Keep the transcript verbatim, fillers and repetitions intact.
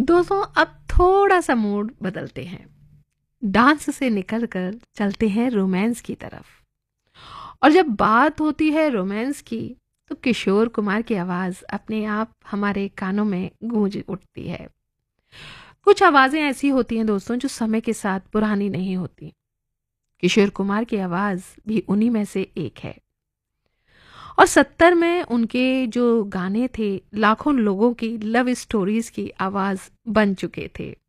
दोस्तों अब थोड़ा सा मूड बदलते हैं, डांस से निकलकर चलते हैं रोमांस की तरफ। और जब बात होती है रोमांस की, तो किशोर कुमार की आवाज़ अपने आप हमारे कानों में गूंज उठती है। कुछ आवाज़ें ऐसी होती हैं दोस्तों जो समय के साथ पुरानी नहीं होती। किशोर कुमार की आवाज़ भी उन्हीं में से एक है। और सत्तर में उनके जो गाने थे, लाखों लोगों की लव स्टोरीज की आवाज़ बन चुके थे।